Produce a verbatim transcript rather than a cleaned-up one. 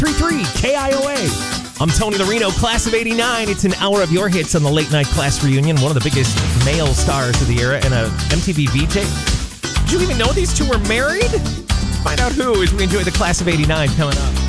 three three K I O A. I'm Tony Larino, class of eighty-nine. It's an hour of your hits on the late night class reunion. One of the biggest male stars of the era and a M T V V J. Did you even know these two were married? Find out who as we enjoy the class of eighty-nine coming up.